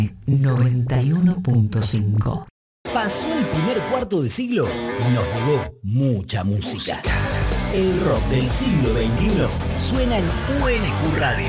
91.5. Pasó el primer cuarto de siglo y nos llegó mucha música. El rock del siglo XXI suena en UNQ Radio.